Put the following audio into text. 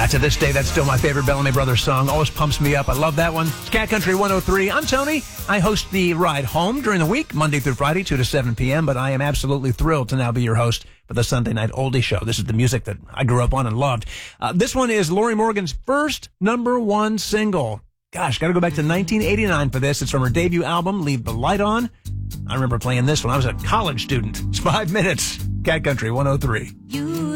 To this day, that's still my favorite Bellamy Brothers song. Always pumps me up. I love that one. It's Cat Country 103. I'm Tony. I host the Ride Home during the week, Monday through Friday, 2 to 7 p.m., but I am absolutely thrilled to now be your host for the Sunday Night Oldie Show. This is the music that I grew up on and loved. This one is Lorrie Morgan's first #1 single. Gosh, got to go back to 1989 for this. It's from her debut album, Leave the Light On. I remember playing this when I was a college student. It's 5 minutes. Cat Country 103.